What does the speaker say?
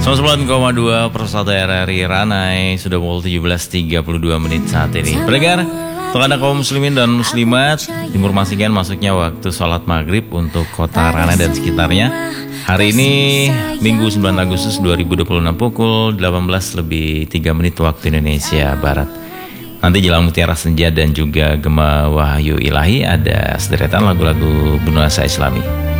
99,2 Persatu RRI Ranai. Sudah pukul 17.32 menit saat ini. Pendengar, untuk Anda kaum muslimin dan muslimat, diinformasikan masuknya waktu sholat maghrib untuk kota Ranai dan sekitarnya. Hari ini Minggu 9 Agustus 2026 pukul 18:03 waktu Indonesia Barat. Nanti jelang Mutiara Senja dan juga Gema Wahyu Ilahi ada sederetan lagu-lagu bernuansa Islami.